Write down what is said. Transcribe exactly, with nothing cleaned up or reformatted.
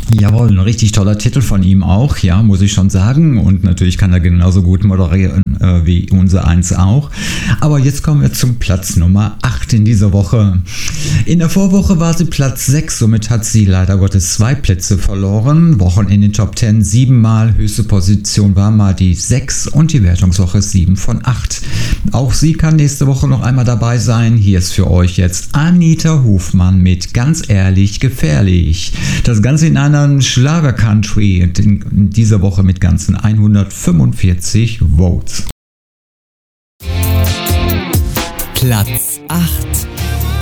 Jawohl, ein richtig toller Titel von ihm auch, ja, muss ich schon sagen. Und natürlich kann er genauso gut moderieren äh, wie unser Eins auch. Aber jetzt kommen wir zum Platz Nummer acht in dieser Woche. In der Vorwoche war sie Platz sechs, somit hat sie leider Gottes zwei Plätze verloren. Wochen in den Top zehn siebenmal, höchste Position war mal die sechs und die Wertungswoche sieben von acht. Auch sie kann nächste Woche noch einmal dabei sein. Hier ist für euch jetzt Anita Hofmann mit Ganz ehrlich gefährlich. Das Ganze in einer Schlager-Country in dieser Woche mit ganzen hundertfünfundvierzig Votes. Platz acht.